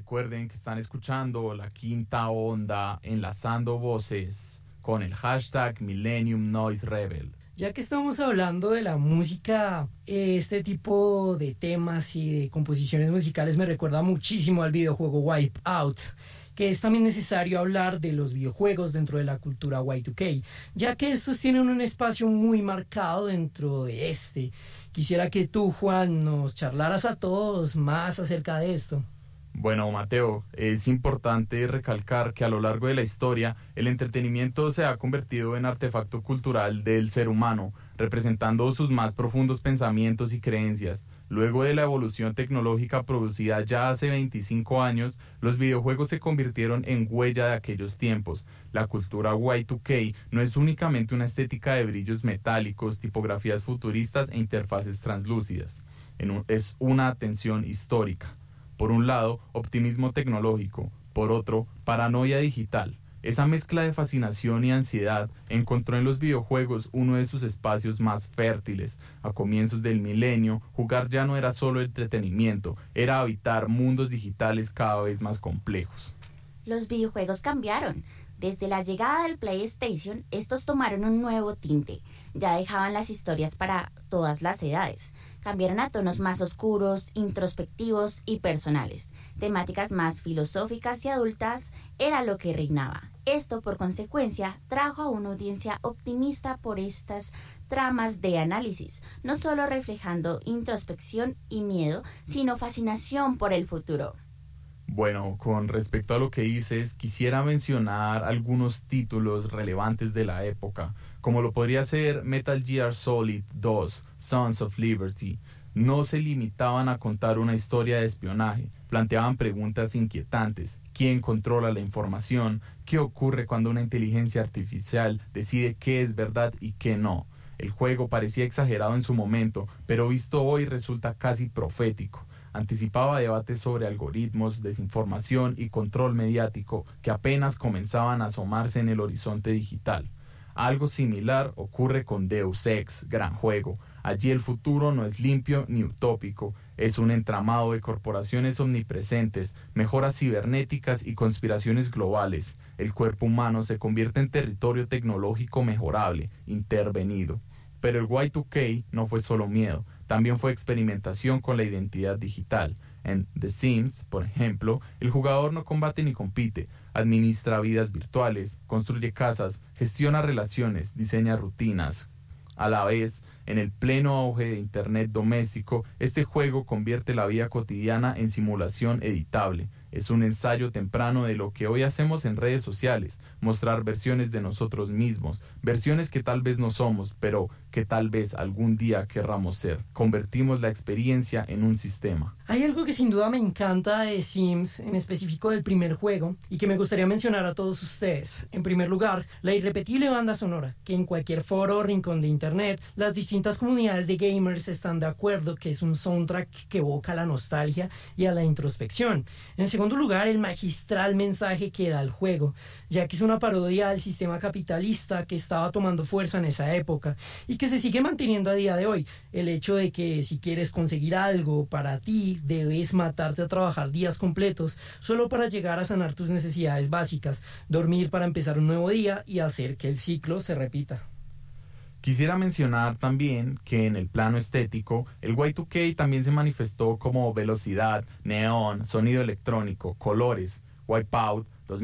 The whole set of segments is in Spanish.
Recuerden que están escuchando La Quinta Onda, enlazando voces con el hashtag Millennium Noise Rebel. Ya que estamos hablando de la música, este tipo de temas y de composiciones musicales me recuerda muchísimo al videojuego Wipeout, que es también necesario hablar de los videojuegos dentro de la cultura Y2K, ya que estos tienen un espacio muy marcado dentro de este. Quisiera que tú, Juan, nos charlaras a todos más acerca de esto. Bueno, Mateo, es importante recalcar que a lo largo de la historia el entretenimiento se ha convertido en artefacto cultural del ser humano, representando sus más profundos pensamientos y creencias. Luego de la evolución tecnológica producida ya hace 25 años, los videojuegos se convirtieron en huella de aquellos tiempos. La cultura Y2K no es únicamente una estética de brillos metálicos, tipografías futuristas e interfaces translúcidas. Es una atención histórica. Por un lado, optimismo tecnológico, por otro, paranoia digital. Esa mezcla de fascinación y ansiedad encontró en los videojuegos uno de sus espacios más fértiles. A comienzos del milenio, jugar ya no era solo entretenimiento, era habitar mundos digitales cada vez más complejos. Los videojuegos cambiaron. Desde la llegada del PlayStation, estos tomaron un nuevo tinte. Ya dejaban las historias para todas las edades. Cambiaron a tonos más oscuros, introspectivos y personales. Temáticas más filosóficas y adultas era lo que reinaba. Esto, por consecuencia, trajo a una audiencia optimista por estas tramas de análisis, no solo reflejando introspección y miedo, sino fascinación por el futuro. Bueno, con respecto a lo que dices, quisiera mencionar algunos títulos relevantes de la época, como lo podría ser Metal Gear Solid 2, Sons of Liberty. No se limitaban a contar una historia de espionaje, planteaban preguntas inquietantes. ¿Quién controla la información? ¿Qué ocurre cuando una inteligencia artificial decide qué es verdad y qué no? El juego parecía exagerado en su momento, pero visto hoy resulta casi profético. Anticipaba debates sobre algoritmos, desinformación y control mediático que apenas comenzaban a asomarse en el horizonte digital. Algo similar ocurre con Deus Ex, gran juego. Allí el futuro no es limpio ni utópico, es un entramado de corporaciones omnipresentes, mejoras cibernéticas y conspiraciones globales. El cuerpo humano se convierte en territorio tecnológico mejorable, intervenido. Pero el Y2K no fue solo miedo, también fue experimentación con la identidad digital. En The Sims, por ejemplo, el jugador no combate ni compite, administra vidas virtuales, construye casas, gestiona relaciones, diseña rutinas. A la vez, en el pleno auge de Internet doméstico, este juego convierte la vida cotidiana en simulación editable. Es un ensayo temprano de lo que hoy hacemos en redes sociales, mostrar versiones de nosotros mismos, versiones que tal vez no somos, pero que tal vez algún día querramos ser. Convertimos la experiencia en un sistema. Hay algo que sin duda me encanta de Sims, en específico del primer juego, y que me gustaría mencionar a todos ustedes. En primer lugar, la irrepetible banda sonora, que en cualquier foro o rincón de internet, las distintas comunidades de gamers están de acuerdo que es un soundtrack que evoca la nostalgia y a la introspección. En segundo lugar, el magistral mensaje que da el juego, ya que es una parodia del sistema capitalista que estaba tomando fuerza en esa época y que se sigue manteniendo a día de hoy. El hecho de que si quieres conseguir algo para ti, debes matarte a trabajar días completos solo para llegar a sanar tus necesidades básicas, dormir para empezar un nuevo día y hacer que el ciclo se repita. Quisiera mencionar también que en el plano estético, el Y2K también se manifestó como velocidad, neón, sonido electrónico, colores. Wipeout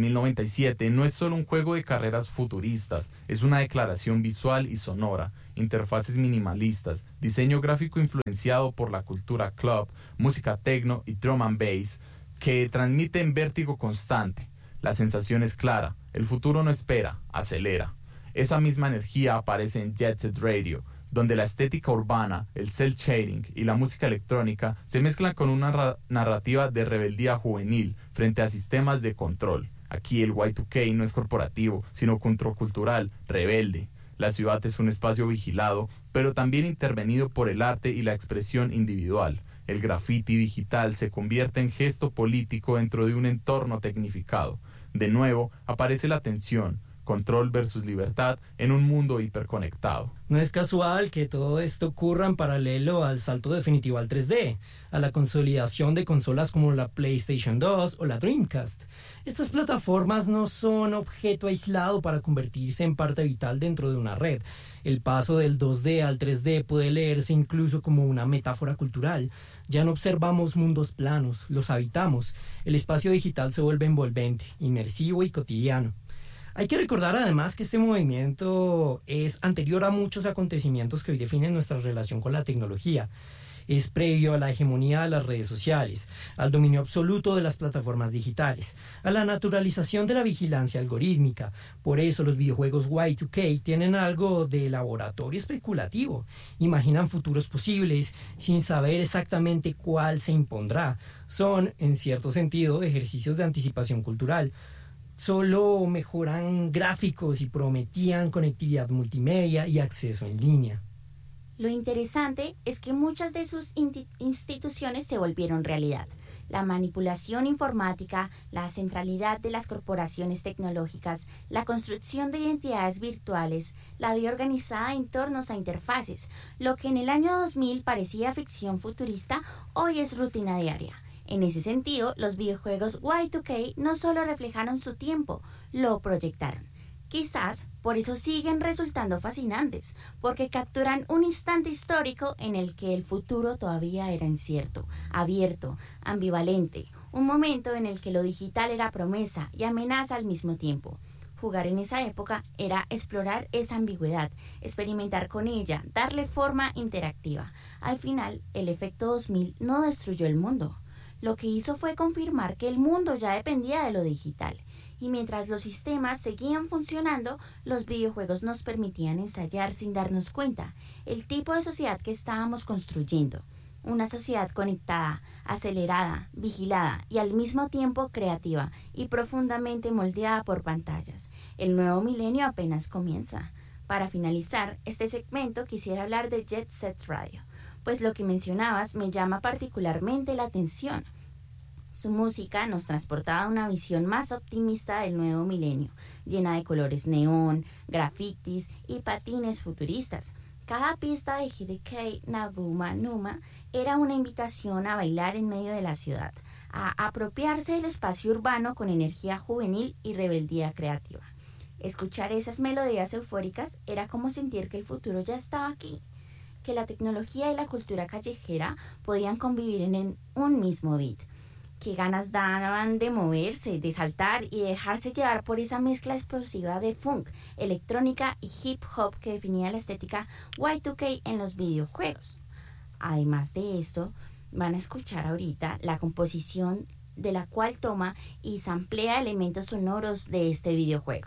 2097 no es solo un juego de carreras futuristas, es una declaración visual y sonora, interfaces minimalistas, diseño gráfico influenciado por la cultura club, música techno y drum and bass, que transmiten vértigo constante. La sensación es clara, el futuro no espera, acelera. Esa misma energía aparece en Jet Set Radio, donde la estética urbana, el cel shading y la música electrónica se mezclan con una narrativa de rebeldía juvenil frente a sistemas de control. Aquí el Y2K no es corporativo, sino contracultural, rebelde. La ciudad es un espacio vigilado, pero también intervenido por el arte y la expresión individual. El graffiti digital se convierte en gesto político dentro de un entorno tecnificado. De nuevo, aparece la tensión. control versus libertad en un mundo hiperconectado. No es casual que todo esto ocurra en paralelo al salto definitivo al 3D, a la consolidación de consolas como la PlayStation 2 o la Dreamcast. Estas plataformas no son objeto aislado para convertirse en parte vital dentro de una red. El paso del 2D al 3D puede leerse incluso como una metáfora cultural. Ya no observamos mundos planos, los habitamos. El espacio digital se vuelve envolvente, inmersivo y cotidiano. Hay que recordar además que este movimiento es anterior a muchos acontecimientos que hoy definen nuestra relación con la tecnología. Es previo a la hegemonía de las redes sociales, al dominio absoluto de las plataformas digitales, a la naturalización de la vigilancia algorítmica. Por eso los videojuegos Y2K tienen algo de laboratorio especulativo. Imaginan futuros posibles sin saber exactamente cuál se impondrá. Son, en cierto sentido, ejercicios de anticipación cultural. Solo mejoran gráficos y prometían conectividad multimedia y acceso en línea. Lo interesante es que muchas de sus instituciones se volvieron realidad. La manipulación informática, la centralidad de las corporaciones tecnológicas, la construcción de identidades virtuales, la vida organizada en torno a interfaces. Lo que en el año 2000 parecía ficción futurista, hoy es rutina diaria. En ese sentido, los videojuegos Y2K no solo reflejaron su tiempo, lo proyectaron. Quizás por eso siguen resultando fascinantes, porque capturan un instante histórico en el que el futuro todavía era incierto, abierto, ambivalente, un momento en el que lo digital era promesa y amenaza al mismo tiempo. Jugar en esa época era explorar esa ambigüedad, experimentar con ella, darle forma interactiva. Al final, el efecto 2000 no destruyó el mundo. Lo que hizo fue confirmar que el mundo ya dependía de lo digital. Y mientras los sistemas seguían funcionando, los videojuegos nos permitían ensayar sin darnos cuenta el tipo de sociedad que estábamos construyendo. Una sociedad conectada, acelerada, vigilada y al mismo tiempo creativa y profundamente moldeada por pantallas. El nuevo milenio apenas comienza. Para finalizar este segmento quisiera hablar de Jet Set Radio, pues lo que mencionabas me llama particularmente la atención. Su música nos transportaba a una visión más optimista del nuevo milenio, llena de colores neón, grafitis y patines futuristas. Cada pista de Hideki Naganuma era una invitación a bailar en medio de la ciudad, a apropiarse del espacio urbano con energía juvenil y rebeldía creativa. Escuchar esas melodías eufóricas era como sentir que el futuro ya estaba aquí, que la tecnología y la cultura callejera podían convivir en un mismo beat. Qué ganas daban de moverse, de saltar y dejarse llevar por esa mezcla explosiva de funk, electrónica y hip hop que definía la estética Y2K en los videojuegos. Además de esto, van a escuchar ahorita la composición de la cual toma y samplea elementos sonoros de este videojuego.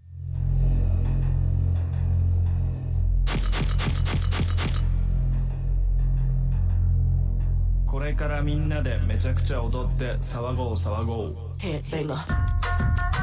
これからみんなでめちゃくちゃ踊って騒ごう騒ごう。 Hey, venga.